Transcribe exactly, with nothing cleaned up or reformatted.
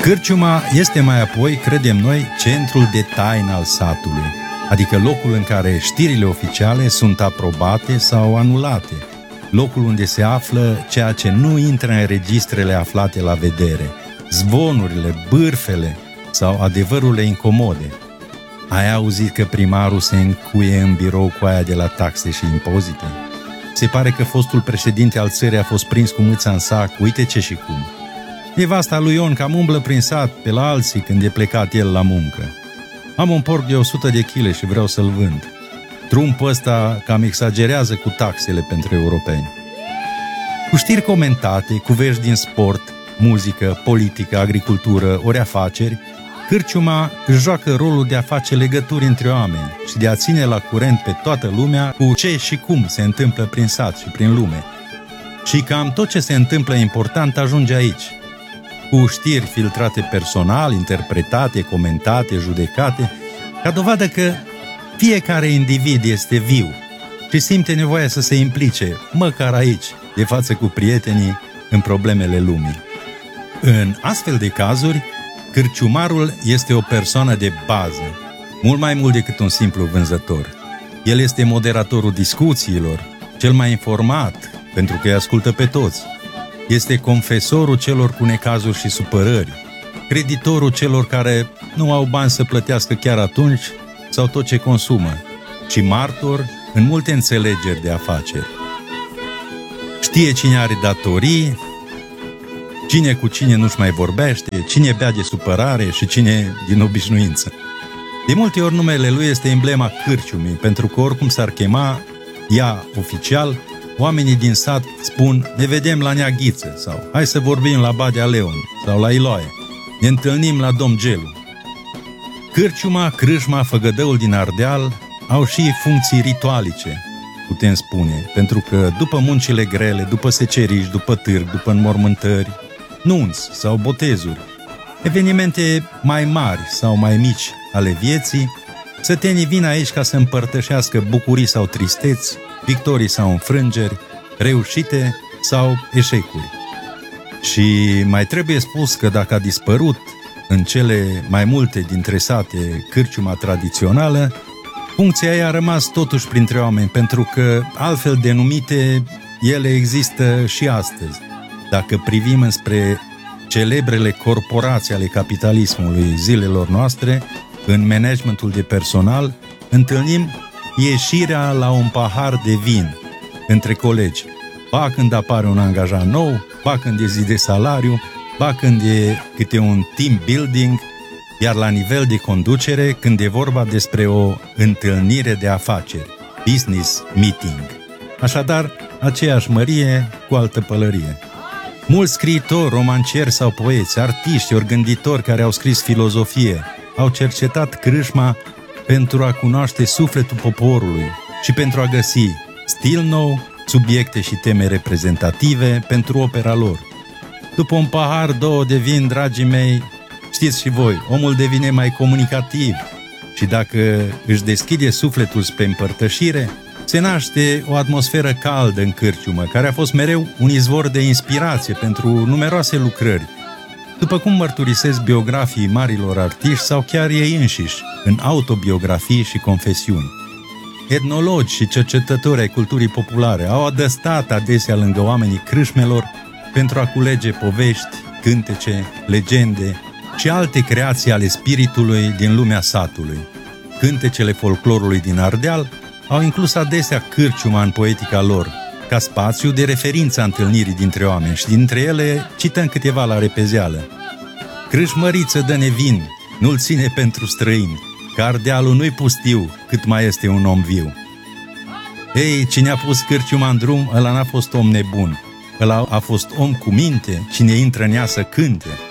Cârciuma este mai apoi, credem noi, centrul de taină al satului, adică locul în care știrile oficiale sunt aprobate sau anulate, locul unde se află ceea ce nu intră în registrele aflate la vedere, zvonurile, bârfele sau adevărurile incomode. Ai auzit că primarul se încuie în birou cu aia de la taxe și impozite? Se pare că fostul președinte al țării a fost prins cu mâța în sac, uite ce și cum. Nevasta lui Ion cam umblă prin sat pe la alții când e plecat el la muncă. Am un porc de o sută de chile și vreau să-l vând. Trumpul ăsta cam exagerează cu taxele pentru europeni. Cu știri comentate, cu vești din sport, muzică, politică, agricultură, ori afaceri, cârciuma își joacă rolul de a face legături între oameni și de a ține la curent pe toată lumea cu ce și cum se întâmplă prin sat și prin lume. Și cam tot ce se întâmplă important ajunge aici, cu știri filtrate personal, interpretate, comentate, judecate, ca dovadă că fiecare individ este viu și simte nevoia să se implice, măcar aici, de față cu prietenii, în problemele lumii. În astfel de cazuri, cârciumarul este o persoană de bază, mult mai mult decât un simplu vânzător. El este moderatorul discuțiilor, cel mai informat, pentru că îi ascultă pe toți. Este confesorul celor cu necazuri și supărări, creditorul celor care nu au bani să plătească chiar atunci sau tot ce consumă, și martor în multe înțelegeri de afaceri. Știe cine are datorii, cine cu cine nu-și mai vorbește, cine bea de supărare și cine din obișnuință. De multe ori numele lui este emblema cârciumii, pentru că oricum s-ar chema ea oficial, oamenii din sat spun: ne vedem la Neaghiță sau hai să vorbim la Badea Leon sau la Iloaie, ne întâlnim la Dom Gelu. Cârciuma, crâșma, făgădăul din Ardeal au și funcții ritualice, putem spune, pentru că după muncile grele, după seceriști, după târg, după înmormântări, nunți sau botezuri, evenimente mai mari sau mai mici ale vieții, sătenii vin aici ca să împărtășească bucurii sau tristeți, victorii sau înfrângeri, reușite sau eșecuri. Și mai trebuie spus că dacă a dispărut în cele mai multe dintre sate cârciuma tradițională, funcția ei a rămas totuși printre oameni, pentru că altfel denumite ele există și astăzi. Dacă privim înspre celebrele corporații ale capitalismului zilelor noastre, în managementul de personal, întâlnim ieșirea la un pahar de vin între colegi, ba când apare un angajat nou, ba când e zi de salariu, ba când e câte un team building, iar la nivel de conducere, când e vorba despre o întâlnire de afaceri, business meeting. Așadar, aceeași mărie cu altă pălărie. Mulți scriitori, romancieri sau poeți, artiști, ori gânditori care au scris filozofie, au cercetat crâșma pentru a cunoaște sufletul poporului și pentru a găsi stil nou, subiecte și teme reprezentative pentru opera lor. După un pahar, două de vin, dragii mei, știți și voi, omul devine mai comunicativ și dacă își deschide sufletul spre împărtășire, se naște o atmosferă caldă în cârciumă, care a fost mereu un izvor de inspirație pentru numeroase lucrări, după cum mărturisesc biografii marilor artiști sau chiar ei înșiși, în autobiografii și confesiuni. Etnologi și cercetători ai culturii populare au adăstat adesea lângă oamenii crâșmelor pentru a culege povești, cântece, legende și alte creații ale spiritului din lumea satului. Cântecele folclorului din Ardeal au inclus adesea cârciuma în poetica lor, ca spațiu de referință a întâlnirii dintre oameni, și dintre ele cităm câteva la repezeală. Crâșmăriță dă-ne vin, nu-l ține pentru străini, că Ardealul nu-i pustiu cât mai este un om viu. Ei, cine a pus cârciuma în drum, ăla n-a fost om nebun, ăla a fost om cu minte, cine intră în ea să cânte.